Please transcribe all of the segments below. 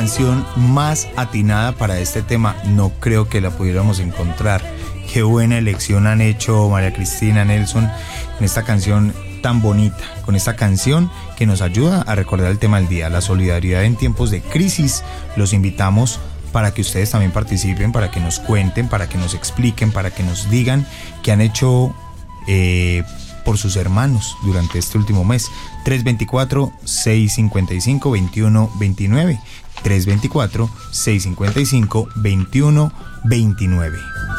canción más atinada para este tema no creo que la pudiéramos encontrar. Qué buena elección han hecho María Cristina, Nelson, en esta canción tan bonita, con esta canción que nos ayuda a recordar el tema del día, la solidaridad en tiempos de crisis. Los invitamos para que ustedes también participen, para que nos cuenten, para que nos expliquen, para que nos digan qué han hecho por sus hermanos durante este último mes. 324-655-2129. 324-655-2129.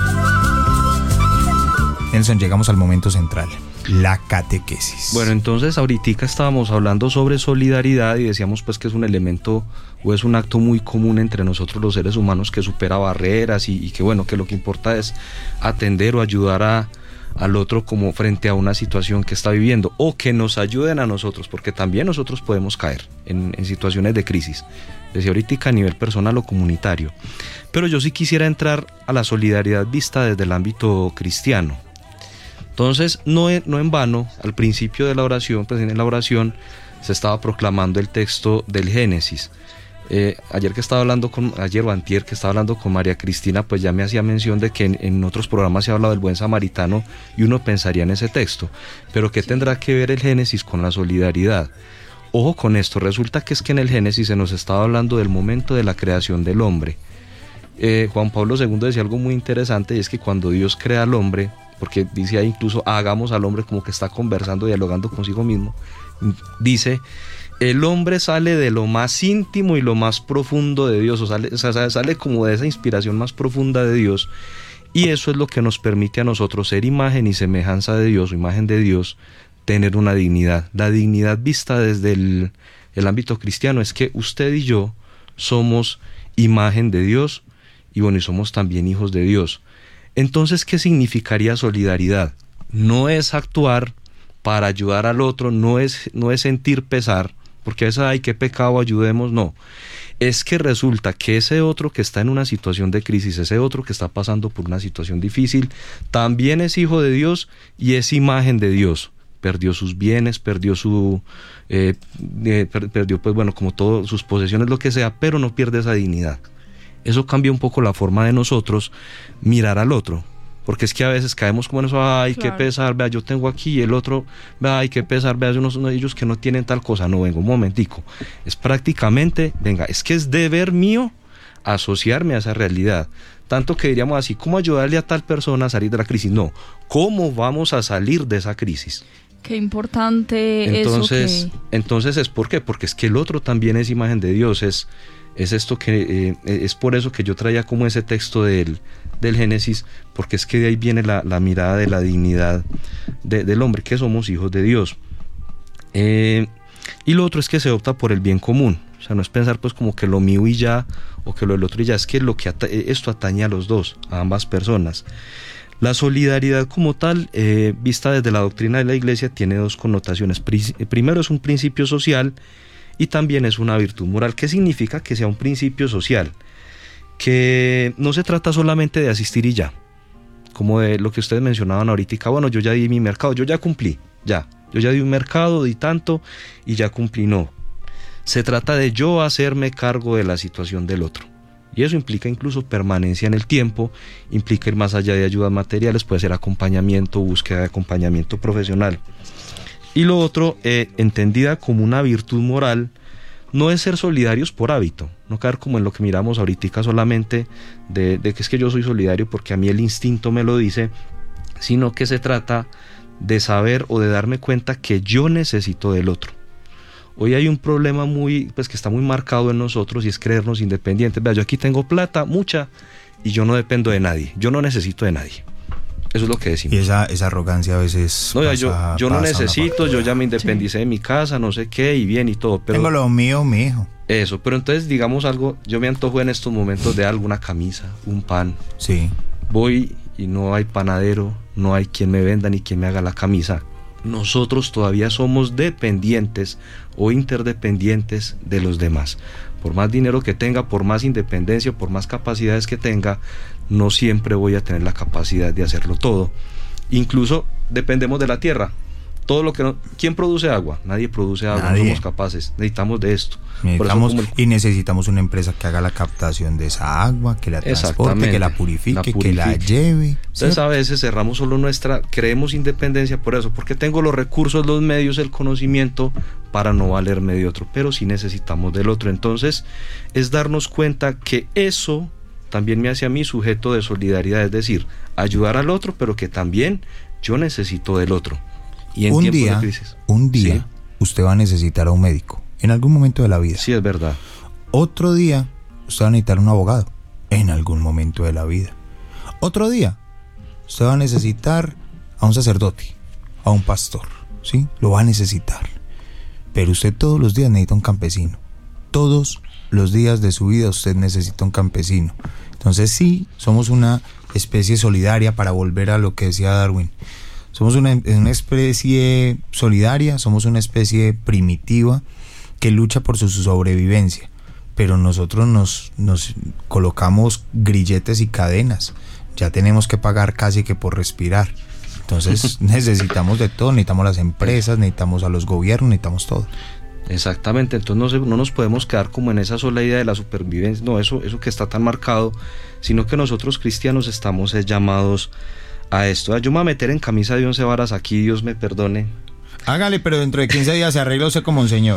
Nelson, llegamos al momento central, la catequesis. Bueno, entonces ahorita estábamos hablando sobre solidaridad y decíamos pues que es un elemento o es un acto muy común entre nosotros los seres humanos que supera barreras y que bueno, que lo que importa es atender o ayudar al otro como frente a una situación que está viviendo, o que nos ayuden a nosotros, porque también nosotros podemos caer en situaciones de crisis, decía ahorita a nivel personal o comunitario. Pero yo sí quisiera entrar a la solidaridad vista desde el ámbito cristiano. Entonces, no en vano, al principio de la oración, pues en la oración se estaba proclamando el texto del Génesis. Ayer o antier que estaba hablando con María Cristina, pues ya me hacía mención de que en otros programas se ha hablado del buen samaritano y uno pensaría en ese texto. Pero ¿qué tendrá que ver el Génesis con la solidaridad? Ojo con esto, resulta que es que en el Génesis se nos estaba hablando del momento de la creación del hombre. Juan Pablo II decía algo muy interesante, y es que cuando Dios crea al hombre, porque dice ahí incluso hagamos al hombre, como que está conversando, dialogando consigo mismo, dice: el hombre sale de lo más íntimo y lo más profundo de Dios, sale como de esa inspiración más profunda de Dios, y eso es lo que nos permite a nosotros ser imagen y semejanza de Dios, o imagen de Dios, tener una dignidad. La dignidad vista desde el ámbito cristiano es que usted y yo somos imagen de Dios, y bueno, y somos también hijos de Dios. Entonces, ¿qué significaría solidaridad? No es actuar para ayudar al otro, no es sentir pesar, porque esa, ay, qué pecado, ayudemos, no. Es que resulta que ese otro que está en una situación de crisis, ese otro que está pasando por una situación difícil, también es hijo de Dios y es imagen de Dios. Perdió sus bienes, perdió pues bueno, como todas sus posesiones, lo que sea, pero no pierde esa dignidad. Eso cambia un poco la forma de nosotros mirar al otro. Porque es que a veces caemos como en eso, ay, claro, qué pesar, vea, yo tengo aquí, y el otro, vea, ay, qué pesar, vea, uno de ellos que no tienen tal cosa. No, venga, un momentico. Es prácticamente, venga, es que es deber mío asociarme a esa realidad. Tanto que diríamos así, ¿cómo ayudarle a tal persona a salir de la crisis? No, ¿cómo vamos a salir de esa crisis? Qué importante entonces, Entonces, ¿es por qué? Porque es que el otro también es imagen de Dios, es esto que es por eso que yo traía como ese texto del Génesis, porque es que de ahí viene la mirada de la dignidad del hombre, que somos hijos de Dios. Y lo otro es que se opta por el bien común, o sea, no es pensar pues como que lo mío y ya, o que lo del otro y ya, es que esto atañe a los dos, a ambas personas. La solidaridad como tal, vista desde la doctrina de la Iglesia, tiene dos connotaciones. Primero, es un principio social y también es una virtud moral. ¿Qué significa que sea un principio social? Que no se trata solamente de asistir y ya, como de lo que ustedes mencionaban ahorita, bueno, yo ya di mi mercado, yo ya cumplí, yo ya di un mercado, di tanto y ya cumplí. No, se trata de yo hacerme cargo de la situación del otro, y eso implica incluso permanencia en el tiempo, implica ir más allá de ayudas materiales, puede ser acompañamiento, búsqueda de acompañamiento profesional. Y lo otro, entendida como una virtud moral, no es ser solidarios por hábito, no caer como en lo que miramos ahorita solamente de que es que yo soy solidario porque a mí el instinto me lo dice, sino que se trata de saber o de darme cuenta que yo necesito del otro. Hoy hay un problema que está muy marcado en nosotros, y es creernos independientes. Vea, yo aquí tengo plata, mucha, y yo no dependo de nadie, yo no necesito de nadie. Eso es lo que decimos. Y esa arrogancia a veces no, yo no necesito, yo ya me independicé de mi casa, no sé qué, y bien y todo, pero tengo lo mío, mi hijo. Eso, pero entonces digamos algo, yo me antojo en estos momentos de alguna camisa, un pan. Sí. Voy y no hay panadero, no hay quien me venda ni quien me haga la camisa. Nosotros todavía somos dependientes o interdependientes de los demás. Por más dinero que tenga, por más independencia, por más capacidades que tenga, no siempre voy a tener la capacidad de hacerlo todo. Incluso dependemos de la tierra. todo lo que ¿quién produce agua? Nadie produce agua, Nadie. no somos capaces, necesitamos de esto. Necesitamos una empresa que haga la captación de esa agua, que la transporte, que la purifique, que la lleve. Entonces a veces cerramos solo creemos independencia por eso, porque tengo los recursos, los medios, el conocimiento para no valerme de otro, pero sí necesitamos del otro. Entonces es darnos cuenta que eso también me hace a mí sujeto de solidaridad, es decir, ayudar al otro, pero que también yo necesito del otro. Y en tiempos de crisis. Un día, ¿sí?, usted va a necesitar a un médico, en algún momento de la vida. Sí, es verdad. Otro día, usted va a necesitar a un abogado, en algún momento de la vida. Otro día, usted va a necesitar a un sacerdote, a un pastor, ¿sí? Lo va a necesitar. Pero usted todos los días necesita un campesino. Todos los días de su vida usted necesita un campesino. Entonces sí, somos una especie solidaria, para volver a lo que decía Darwin. Somos una especie solidaria, somos una especie primitiva que lucha por su sobrevivencia, pero nosotros nos colocamos grilletes y cadenas. Ya tenemos que pagar casi que por respirar. Entonces necesitamos de todo, necesitamos las empresas, necesitamos a los gobiernos, necesitamos todo. Exactamente, entonces no nos podemos quedar como en esa sola idea de la supervivencia, no, eso que está tan marcado, sino que nosotros cristianos estamos llamados a esto. Yo me voy a meter en camisa de 11 varas aquí, Dios me perdone. Hágale, pero dentro de 15 días se arregla usted como un señor.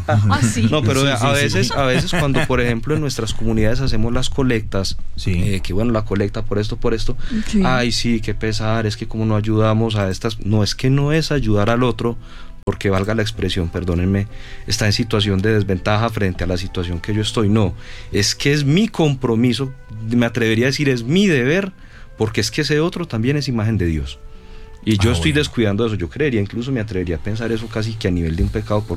Sí. No, pero a veces cuando, por ejemplo, en nuestras comunidades hacemos las colectas, sí, que bueno, la colecta por esto, sí. Ay, sí, qué pesar, es que como no ayudamos a estas, no, es que no es ayudar al otro, porque valga la expresión, perdónenme, está en situación de desventaja frente a la situación que yo estoy, no, es que es mi compromiso, me atrevería a decir, es mi deber, porque es que ese otro también es imagen de Dios. Y yo estoy descuidando eso, yo creería, incluso me atrevería a pensar eso casi que a nivel de un pecado,